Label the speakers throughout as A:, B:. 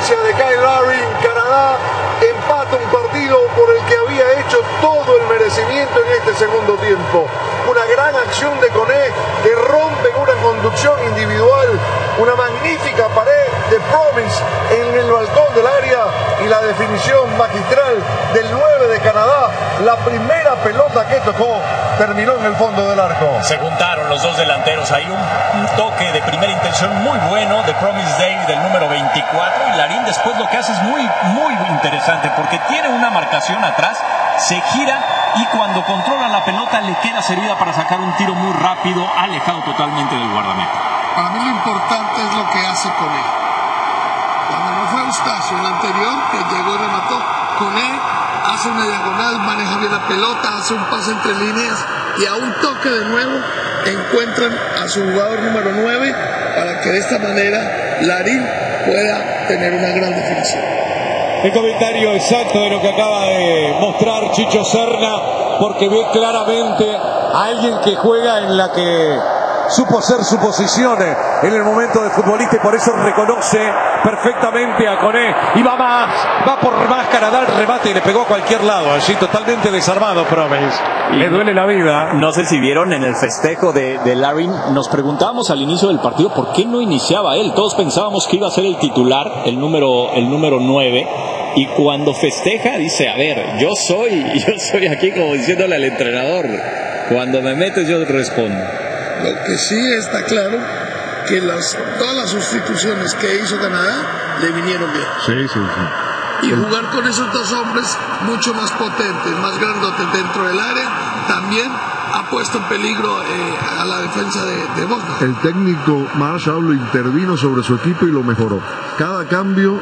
A: ausencia de Kyle Larin, Canadá empata un partido por el que había hecho todo el merecimiento en este segundo tiempo. Una gran acción de Koné que rompe una conducción individual, una magnífica pared de Promise en el balcón del área y la definición magistral del 9 de Canadá. La primera pelota que tocó terminó en el fondo del arco.
B: Se juntaron los dos delanteros, hay un toque de primera intención muy bueno de Promise Day del número 24, y Larin después lo que hace es muy interesante porque tiene una marcación atrás, se gira y cuando controla la pelota le queda servida para sacar un tiro muy rápido, alejado totalmente del guardameta.
C: Para mí lo importante es lo que hace Koné. Cuando no fue Eustacio, el anterior que llegó y remató, Koné hace una diagonal, maneja bien la pelota, hace un pase entre líneas y a un toque de nuevo encuentran a su jugador número 9 para que de esta manera Larin pueda tener una gran definición.
D: El comentario exacto de lo que acaba de mostrar Chicho Serna, porque ve claramente a alguien que juega en la que supo hacer su posición en el momento de futbolista y por eso reconoce perfectamente a Koné y va por más. Canadá, el remate y le pegó a cualquier lado, allí totalmente desarmado Promise. Le duele la vida.
B: No sé si vieron en el festejo de Larin, nos preguntábamos al inicio del partido por qué no iniciaba él. Todos pensábamos que iba a ser el titular, el número 9, y cuando festeja dice, a ver, yo soy aquí como diciéndole al entrenador, cuando me metes yo respondo.
C: Lo que sí está claro que todas las sustituciones que hizo Canadá le vinieron bien.
A: Sí.
C: Y jugar con esos dos hombres mucho más potentes, más grandotes dentro del área, también ha puesto en peligro a la defensa de Bosnia.
A: El técnico Marshall lo intervino sobre su equipo y lo mejoró. Cada cambio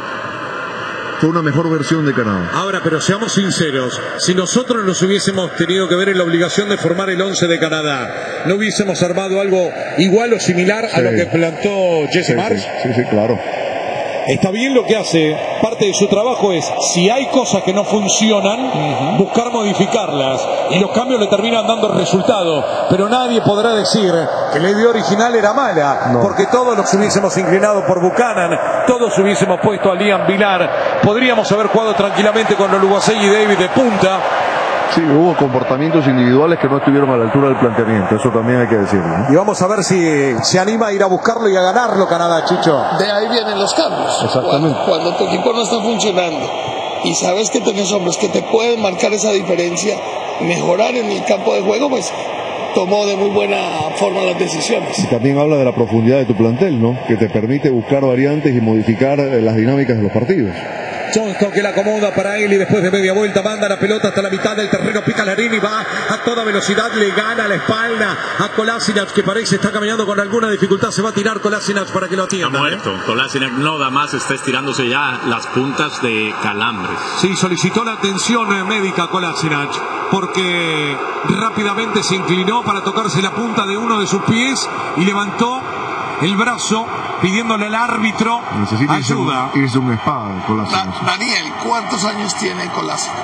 A: fue una mejor versión de Canadá.
D: Ahora, pero seamos sinceros, si nosotros nos hubiésemos tenido que ver en la obligación de formar el 11 de Canadá, ¿no hubiésemos armado algo igual o similar a lo que plantó Jesse Marsh?
A: Sí, claro.
D: Está bien lo que hace, parte de su trabajo es, si hay cosas que no funcionan, buscar modificarlas, y los cambios le terminan dando resultado, pero nadie podrá decir que la idea original era mala, porque todos nos hubiésemos inclinado por Buchanan, todos hubiésemos puesto a Liam Vilar, podríamos haber jugado tranquilamente con Oluwaseyi y David de punta.
A: Sí, hubo comportamientos individuales que no estuvieron a la altura del planteamiento, eso también hay que decirlo, ¿no?
D: Y vamos a ver si se anima a ir a buscarlo y a ganarlo Canadá, Chicho.
C: De ahí vienen los cambios.
A: Exactamente.
C: Cuando tu equipo no está funcionando y sabes que tenés hombres que te pueden marcar esa diferencia, mejorar en el campo de juego, pues tomó de muy buena forma las decisiones.
A: Y también habla de la profundidad de tu plantel, ¿no? Que te permite buscar variantes y modificar las dinámicas de los partidos.
D: Johnston que la acomoda para él y después de media vuelta manda la pelota hasta la mitad del terreno, pica Larin y va a toda velocidad, le gana la espalda a Kolasinac, que parece está caminando con alguna dificultad, se va a tirar Kolasinac para que lo atienda.
B: Está muerto, Kolasinac no da más, está estirándose ya las puntas de calambres.
D: Sí, solicitó la atención médica Kolasinac porque rápidamente se inclinó para tocarse la punta de uno de sus pies y levantó el brazo pidiéndole al árbitro ayuda.
A: Irse un espada, Kolasinac.
C: Daniel, ¿cuántos años tiene Kolasinac?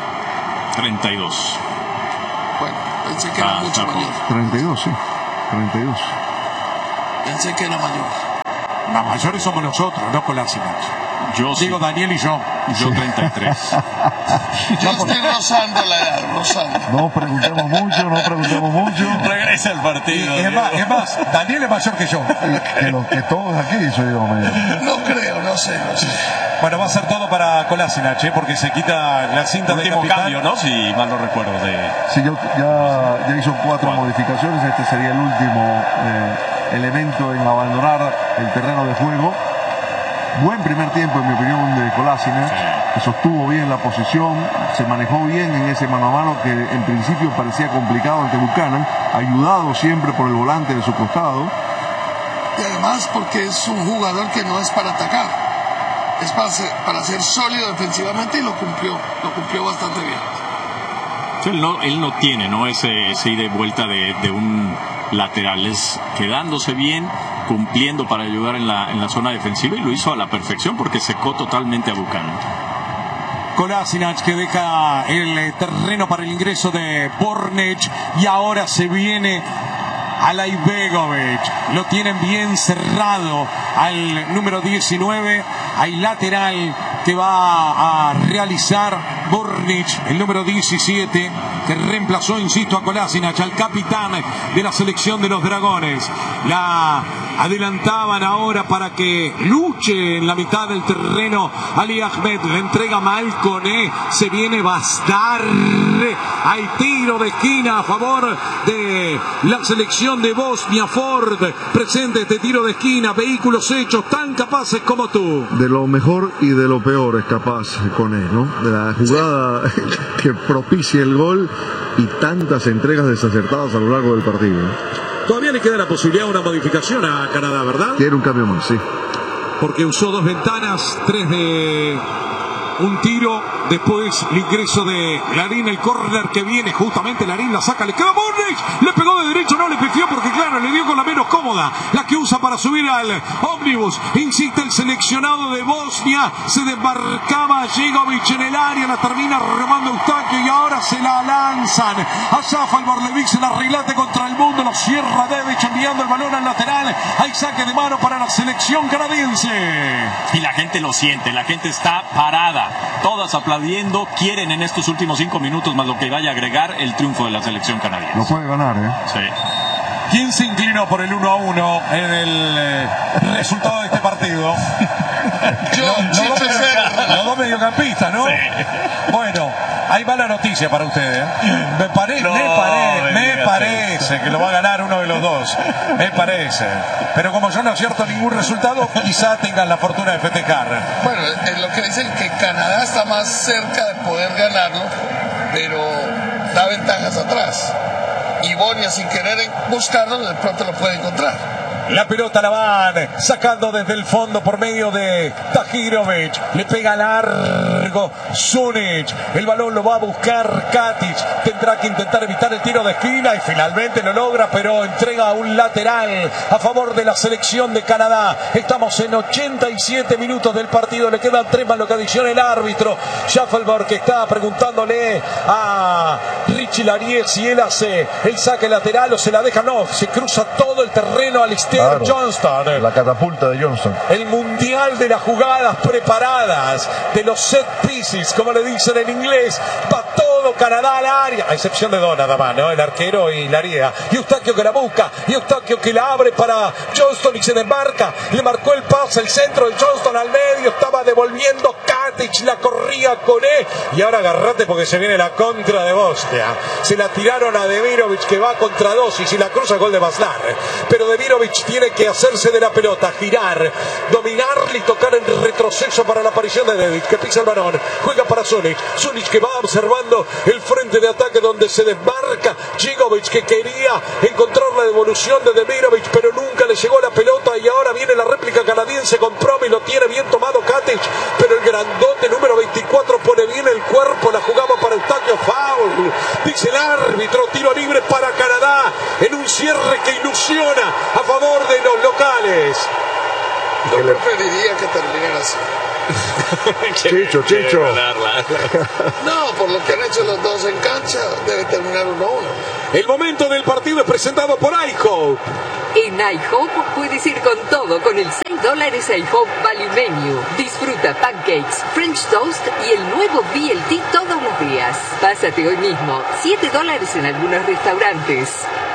B: 32.
C: Bueno, pensé que era mucho mayor.
A: 32, sí. 32.
C: Pensé que era mayor.
D: Los mayores somos nosotros, no Kolasinac.
B: Yo
D: digo
B: sí.
D: Daniel y yo.
B: Yo 33.
C: Yo estoy rozando la edad, rozando.
A: No preguntemos mucho.
B: Regresa al partido.
D: Es más, Daniel es mayor que yo.
A: Que todos aquí soy yo mayor.
C: No creo, no sé.
D: Bueno, va a ser todo para Kolasinac, porque se quita la cinta de
B: Último
D: capitán.
B: cambio, ¿no? Si mal no recuerdo.
A: Sí, ya hizo 4 modificaciones. Este sería el último elemento en abandonar el terreno de juego. Buen primer tiempo, en mi opinión, de Kolasinac, que sostuvo bien la posición, se manejó bien en ese mano a mano que en principio parecía complicado ante Buchanan, ayudado siempre por el volante de su costado.
C: Y además porque es un jugador que no es para atacar, es para ser sólido defensivamente, y lo cumplió bastante bien.
B: Sí, él no tiene, ¿no? ese ida y vuelta de un lateral, es quedándose bien, cumpliendo para ayudar en la zona defensiva, y lo hizo a la perfección porque secó totalmente a Buchanan.
D: Kolasinac que deja el terreno para el ingreso de Bornech, y ahora se viene Alaibegovic, lo tienen bien cerrado al número 19, hay lateral que va a realizar Bornic, el número 17, que reemplazó, insisto, a Kolasinac, al capitán de la selección de los Dragones. La adelantaban ahora para que luche en la mitad del terreno Ali Ahmed, le entrega Malconé, se viene Bastar, hay tiro de esquina a favor de la selección de Bosnia. Ford presente este tiro de esquina, vehículos hechos tan capaces como tú.
A: De lo mejor y de lo peor es capaz con él, ¿no? De la jugada que propicia el gol y tantas entregas desacertadas a lo largo del partido, ¿no?
D: Todavía le queda la posibilidad de una modificación a Canadá, ¿verdad?
A: Quiere un cambio más, sí.
D: Porque usó 2 ventanas, 3 de un tiro, después el ingreso de Larín, el córner que viene, justamente Larín la saca, le queda Bornic, le pegó de derecho, no le pifió porque claro, le dio con la menos cómoda, la que usa para subir al ómnibus, insiste el seleccionado de Bosnia, se desbarcaba Jegovic en el área, la termina robando Eustaquio y ahora se la lanzan a Zafal Borlevic, se la relate contra el mundo, lo cierra Dedic enviando el balón al lateral, hay saque de mano para la selección canadiense.
B: Y la gente lo siente, la gente está parada, todas aplaudiendo, quieren en estos últimos 5 minutos más lo que vaya a agregar el triunfo de la selección canadiense.
A: Lo puede ganar, ¿eh?
B: Sí.
D: ¿Quién se inclinó por el 1-1 en el resultado de este partido? Los dos mediocampistas, ¿no?
B: Sí.
D: Bueno, hay mala noticia para ustedes. Me parece que lo va a ganar uno de los dos. Me parece. Pero como yo no acierto ningún resultado, quizá tengan la fortuna de festejar.
C: Bueno, es lo que dicen, que Canadá está más cerca de poder ganarlo, pero da ventajas atrás. Y Bosnia, sin querer buscarlo, de pronto lo puede encontrar.
D: La pelota la van sacando desde el fondo por medio de Tahirovic. Le pega largo Sunic. El balón lo va a buscar Katic. Tendrá que intentar evitar el tiro de esquina y finalmente lo logra, pero entrega un lateral a favor de la selección de Canadá. Estamos en 87 minutos del partido. Le quedan 3 más lo que adiciona el árbitro Schaffelberg, que está preguntándole a Richie Larie si él hace el saque lateral o se la deja. No, se cruza todo el terreno al exterior.
A: Claro,
D: Johnston,
A: la catapulta de Johnston.
D: el mundial de las jugadas preparadas, de los set pieces, como le dicen en inglés. Va todo Canadá al área, a excepción de Don nada más, ¿no? El arquero y Laria. Y Eustaquio que la busca, y Eustaquio que la abre para Johnston y se desmarca. Le marcó el pase, el centro de Johnston al medio, estaba devolviendo Katic, la corría con él. Y ahora agarrate porque se viene la contra de Bosnia. Se la tiraron a Demirovic, que va contra 2 y si la cruza gol de Baslar. Pero Demirovic tiene que hacerse de la pelota, girar, dominarle y tocar en retroceso para la aparición de Dedic, que pisa el balón, juega para Sunic que va observando el frente de ataque donde se desmarca Jegovic, que quería encontrar la devolución de Demirovic pero nunca le llegó la pelota y ahora viene la réplica canadiense con Promi, lo tiene bien tomado Katic, pero el grandote número 24 pone bien el cuerpo, la jugaba para Eustaquio, foul, dice el árbitro, tiro libre para Canadá en un cierre que ilusiona a favor de los locales.
C: Yo preferiría que terminen así.
A: Chicho.
C: No, por lo que han hecho los dos en cancha, debe terminar 1-1.
D: El momento del partido es presentado por iHope.
E: En iHope puedes ir con todo con el $6 iHope Value Menu. Disfruta pancakes, French toast y el nuevo BLT todos los días. Pásate hoy mismo. $7 en algunos restaurantes.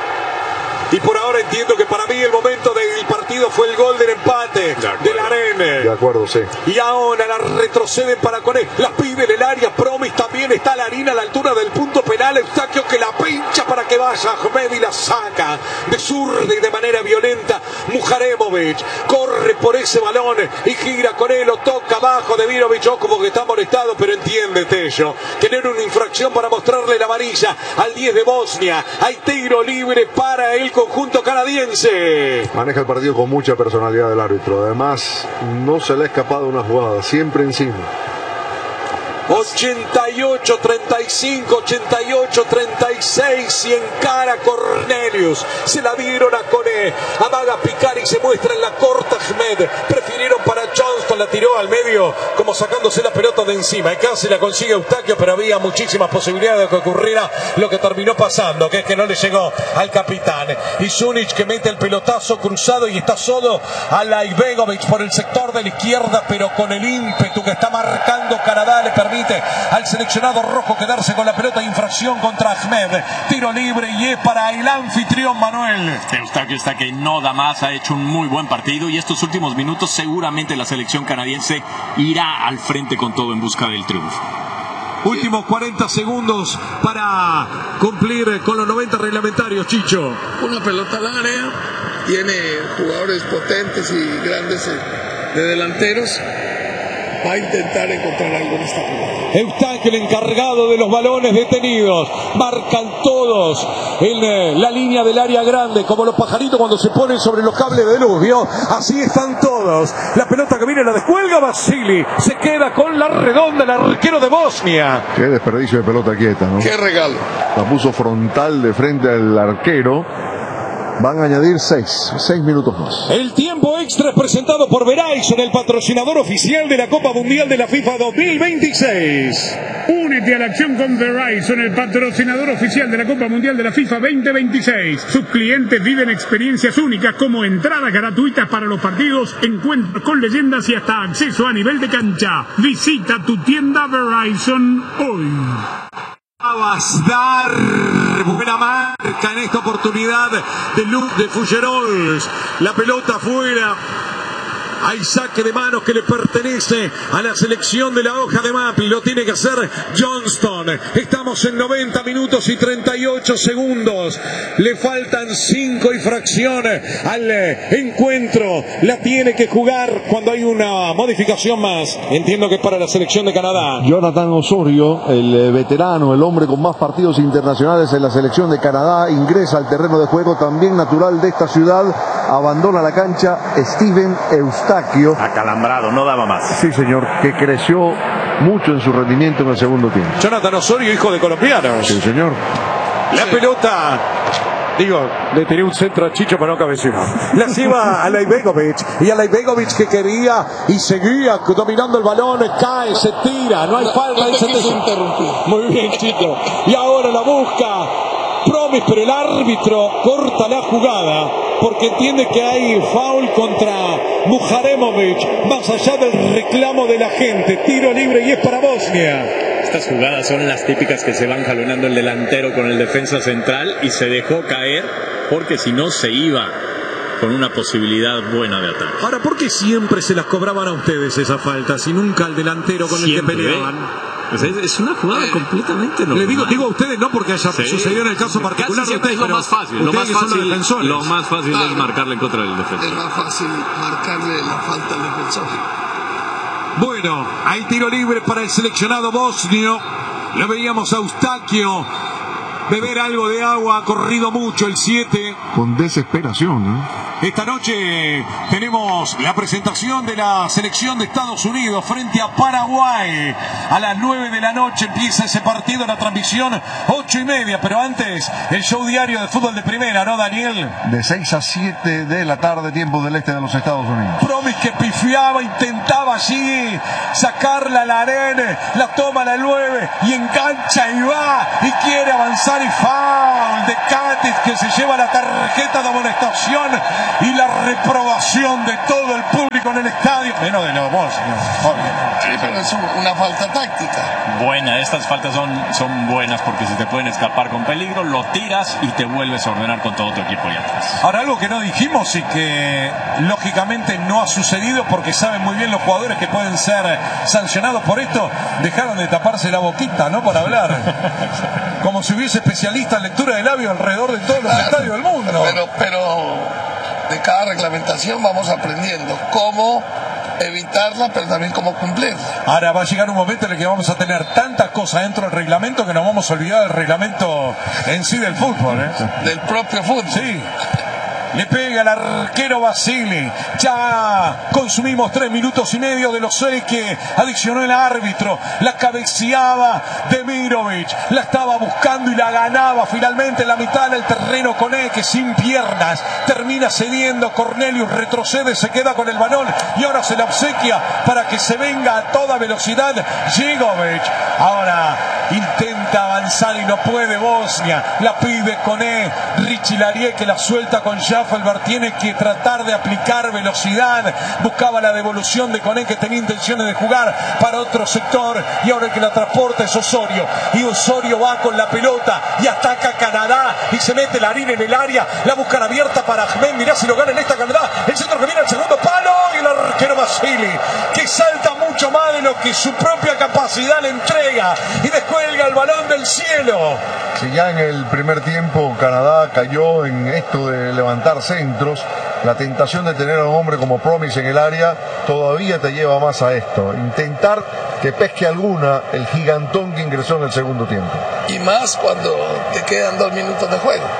D: Y por ahora entiendo que para mí el momento del partido fue el gol del empate de Larín.
A: De acuerdo, sí.
D: Y ahora la retroceden para con él. La pide en el área. Promis también está Larín a la altura del punto penal. Eustaquio que la pincha para que vaya Ahmed y la saca de zurda y de manera violenta. Mujaremovic corre por ese balón y gira con él. Lo toca abajo de Demirovic. Como que está molestado, pero entiende Tello que no era una infracción para mostrarle la amarilla al 10 de Bosnia. Hay tiro libre para el conjunto canadiense.
A: Maneja el partido con mucha personalidad del árbitro. Además, no se le ha escapado una jugada, siempre encima.
D: 88-35, 88-36 y encara Cornelius. Se la dieron a Coné. Amaga picar y se muestra en la corta Ahmed. Prefirieron para Johnston. la tiró al medio como sacándose la pelota de encima. Y casi la consigue Eustaquio, pero había muchísimas posibilidades de que ocurriera lo que terminó pasando, que es que no le llegó al capitán. Y Zunic que mete el pelotazo cruzado y está solo a Laibegovic por el sector de la izquierda, pero con el ímpetu que está marcando Canadá le permite al seleccionado rojo quedarse con la pelota. Infracción contra Ahmed, tiro libre y es para el anfitrión Manuel.
B: Eustaquio está que no da más, ha hecho un muy buen partido y estos últimos minutos seguramente la selección canadiense irá al frente con todo en busca del triunfo.
D: Últimos 40 segundos para cumplir con los 90 reglamentarios, Chicho.
C: Una pelota al área, tiene jugadores potentes y grandes de delanteros. Va a intentar encontrar algo en esta jugada.
D: Eustaquio, el encargado de los balones detenidos. Marcan todos en la línea del área grande, como los pajaritos cuando se ponen sobre los cables de luz, ¿vio? Así están todos. La pelota que viene la descuelga Vasili. Se queda con la redonda el arquero de Bosnia.
A: Qué desperdicio de pelota quieta, ¿no?
C: Qué regalo.
A: La puso frontal de frente al arquero. Van a añadir 6 minutos más.
D: El tiempo extra es presentado por Verizon, el patrocinador oficial de la Copa Mundial de la FIFA 2026.
F: Únete a la acción con Verizon, el patrocinador oficial de la Copa Mundial de la FIFA 2026. Sus clientes viven experiencias únicas como entradas gratuitas para los partidos, encuentros con leyendas y hasta acceso a nivel de cancha. Visita tu tienda Verizon hoy.
D: Dar buena marca en esta oportunidad de Luc de Fougerols. La pelota afuera. Hay saque de manos que le pertenece a la selección de la hoja de Mappi. Lo tiene que hacer Johnston. Estamos en 90 minutos y 38 segundos. Le faltan 5 y fracción al encuentro. La tiene que jugar cuando hay una modificación más. Entiendo que es para la selección de Canadá.
A: Jonathan Osorio, el veterano, el hombre con más partidos internacionales en la selección de Canadá, ingresa al terreno de juego, también natural de esta ciudad. Abandona la cancha Steven Eustaquio.
B: Acalambrado, no daba más.
A: Sí, señor, que creció mucho en su rendimiento en el segundo tiempo.
D: Jonathan Osorio, hijo de colombianos.
A: Sí, señor.
D: La pelota, digo, le tiré un centro a Chicho para no cabecear. La lleva a Laibegovic. Y a Laibegovic que quería y seguía dominando el balón, cae, se tira, no hay falta.
C: No te quiso interrumpir.
D: Muy bien, Chicho. Y ahora la busca Promis, pero el árbitro corta la jugada porque entiende que hay foul contra Muharemovic, más allá del reclamo de la gente. Tiro libre y es para Bosnia.
B: Estas jugadas son las típicas que se van jalonando el delantero con el defensa central y se dejó caer porque si no se iba con una posibilidad buena de ataque.
D: Ahora, ¿por qué siempre se las cobraban a ustedes esas faltas y nunca al delantero con siempre, el que peleaban?
B: Es una jugada completamente normal.
D: Le digo a ustedes no porque haya sucedido en el caso particular de ustedes,
B: es lo más fácil. Lo más fácil
C: claro,
B: es marcarle en contra del defensor.
C: Es más fácil marcarle la falta al defensor.
D: Bueno, hay tiro libre para el seleccionado bosnio. Lo veíamos a Eustaquio beber algo de agua, ha corrido mucho el 7.
A: Con desesperación, ¿eh?
D: Esta noche tenemos la presentación de la selección de Estados Unidos frente a Paraguay. A las 9 de la noche empieza ese partido, la transmisión 8:30. Pero antes, el show diario de fútbol de primera, ¿no, Daniel?
A: De 6 a 7 de la tarde, tiempo del este de los Estados Unidos.
D: Promis que pifiaba, intentaba allí sacarla a la arena, la toma la 9 y engancha y va y quiere avanzar y foul de Cádiz que se lleva la tarjeta de amonestación y la reprobación de todo el público en el estadio, menos de los bosnios.
C: Sí, pero es una falta táctica.
B: Buena, estas faltas son buenas porque se te pueden escapar con peligro, lo tiras y te vuelves a ordenar con todo tu equipo ahí atrás.
D: Ahora, algo que no dijimos y que lógicamente no ha sucedido porque saben muy bien los jugadores que pueden ser sancionados por esto, dejaron de taparse la boquita, ¿no? Para hablar. Como si hubiese especialistas en lectura de labios alrededor de todos los estadios del mundo.
C: Pero de cada reglamentación vamos aprendiendo cómo evitarla, pero también cómo cumplirla.
D: Ahora va a llegar un momento en el que vamos a tener tantas cosas dentro del reglamento que nos vamos a olvidar del reglamento en sí del fútbol, ¿eh?
C: Del propio fútbol.
D: Sí. Le pega el arquero Basili. Ya consumimos 3 minutos y medio de los 6 que adicionó el árbitro. La cabeceaba Demirovic. La estaba buscando y la ganaba finalmente en la mitad del terreno con que sin piernas termina cediendo. Cornelius retrocede, se queda con el balón y ahora se la obsequia para que se venga a toda velocidad Gigovic. Ahora intenta avanzar y no puede Bosnia. La pide Koné. Richie Larie que la suelta con Schaffelberg. Tiene que tratar de aplicar velocidad. Buscaba la devolución de Koné, que tenía intenciones de jugar para otro sector. Y ahora el que la transporta es Osorio. Y Osorio va con la pelota y ataca a Canadá. Y se mete Larín en el área. La buscan abierta para Ahmed. Mirá si lo gana en esta Canadá. El centro que viene al segundo palo. Y el arquero Basili, que salta mucho más de lo que su propia capacidad le entrega. Y descuelga el balón del cielo.
A: Si ya en el primer tiempo Canadá cayó en esto de levantar centros, la tentación de tener a un hombre como Promise en el área todavía te lleva más a esto. Intentar que pesque alguna el gigantón que ingresó en el segundo tiempo.
C: Y más cuando te quedan 2 minutos de juego.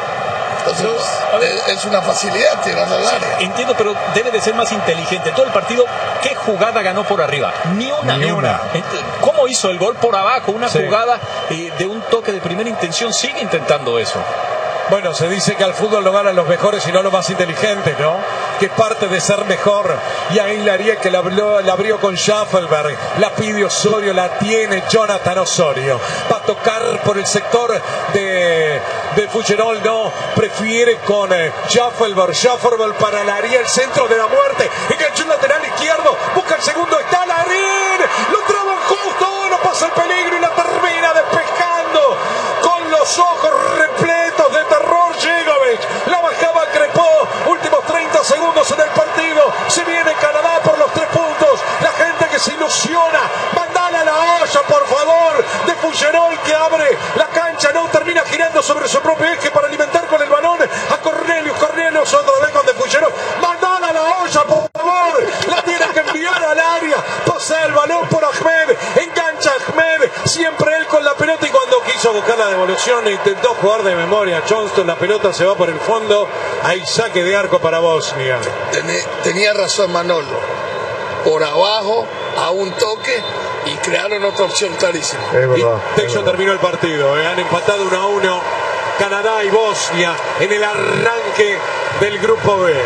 C: Entonces, es una facilidad tirar al área.
B: Entiendo, pero debe de ser más inteligente. Todo el partido, ¿qué jugada ganó por arriba? Ni una. ¿Cómo hizo el gol por abajo? Una jugada de un toque de primera intención. Sigue intentando eso.
D: Bueno, se dice que al fútbol lo ganan los mejores y no los más inteligentes, ¿no? Que es parte de ser mejor. Y ahí Larie que la abrió con Schaffelberg. La pide Osorio, la tiene Jonathan Osorio. Va a tocar por el sector de Fuggerol, no. Prefiere con Schaffelberg. Schaffelberg para Larie, el centro de la muerte. Enganchó el lateral izquierdo. Busca el segundo. Está Larín. Lo traba justo. No pasa el peligro y la termina despejando. Con los ojos repletos de terror, Gigovic. La bajaba Crepó. Últimos 30 segundos en el partido. Se viene Canadá por los 3 puntos. La gente que se ilusiona. Mandala a la olla, por favor. De Fuggerol que abre la cancha. No termina girando sobre su propio eje para alimentar con el balón a Cornelius. Cornelius otra vez con De Fuggerol. Mandala a la olla, por favor. La tiene que enviar al área. Pasa el balón por Ahmed. Engancha Ahmed. Siempre él con la pelota, y cuando quiso buscar la devolución intentó jugar de memoria Johnston. La pelota se va por el fondo. Hay saque de arco para Bosnia.
C: Tenía razón Manolo. Por abajo, a un toque, y crearon otra opción clarísima.
A: Es verdad.
D: De hecho terminó el partido. Han empatado 1-1 Canadá y Bosnia en el arranque del grupo B.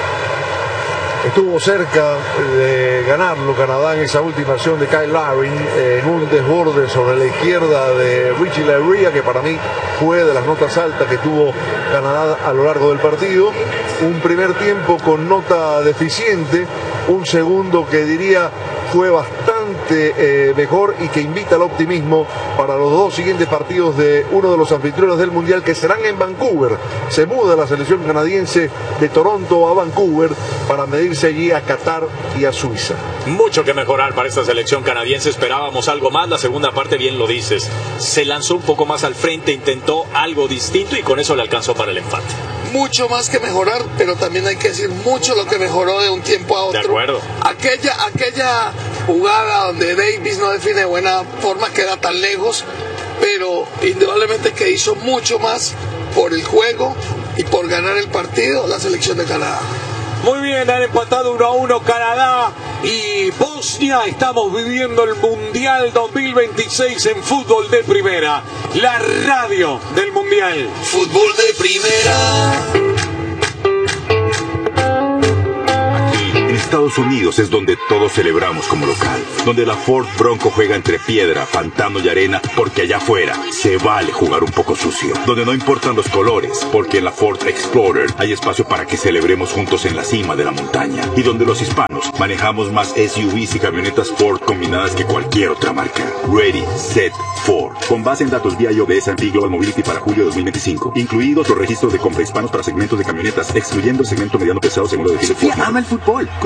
A: Estuvo cerca de ganarlo Canadá en esa última acción de Kyle Larin, en un desborde sobre la izquierda de Richie Larie, que para mí fue de las notas altas que tuvo Canadá a lo largo del partido. Un primer tiempo con nota deficiente, un segundo que diría fue bastante mejor y que invita al optimismo para los 2 siguientes partidos de uno de los anfitriones del Mundial, que serán en Vancouver. Se muda la selección canadiense de Toronto a Vancouver para medirse allí a Qatar y a Suiza.
B: Mucho que mejorar para esta selección canadiense. Esperábamos algo más. La segunda parte, bien lo dices, se lanzó un poco más al frente, intentó algo distinto y con eso le alcanzó para el empate.
C: Mucho más que mejorar, pero también hay que decir mucho lo que mejoró de un tiempo a otro.
B: De acuerdo.
C: Aquella jugada donde Davis no define de buena forma queda tan lejos, pero indudablemente que hizo mucho más por el juego y por ganar el partido la selección de Canadá.
D: Muy bien, han empatado 1-1 Canadá y Bosnia. Estamos viviendo el Mundial 2026 en Fútbol de Primera, la radio del Mundial.
C: Fútbol de Primera.
G: En Estados Unidos es donde todos celebramos como local, donde la Ford Bronco juega entre piedra, pantano y arena, porque allá afuera se vale jugar un poco sucio, donde no importan los colores, porque en la Ford Explorer hay espacio para que celebremos juntos en la cima de la montaña, y donde los hispanos manejamos más SUVs y camionetas Ford combinadas que cualquier otra marca. Ready, Set, Ford. Con base en datos BIO de S&P Global Mobility para julio de 2025, incluidos los registros de compra hispanos para segmentos de camionetas, excluyendo el segmento mediano pesado según lo define Ford.
H: Ama el fútbol.